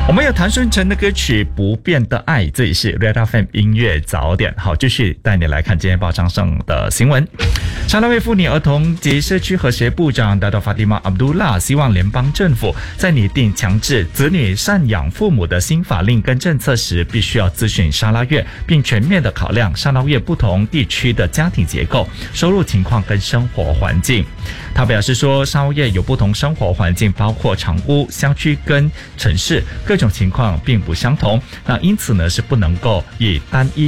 我们有谭顺成的歌曲《不变的爱》，这里是 Red FM 音乐早点。好，继续带你来看今天报章上的新闻。沙拉越妇女儿童及社区和谐部长 Dato Fatimah Abdullah 希望联邦政府在拟定强制子女赡养父母的新法令跟政策时，必须要咨询沙拉越，并全面的考量沙拉越不同地区的家庭结构、收入情况跟生活环境。他表示说，沙拉越有不同生活环境，包括长屋、乡区跟城市，各种情况并不相同。那因此呢，是不能够以单一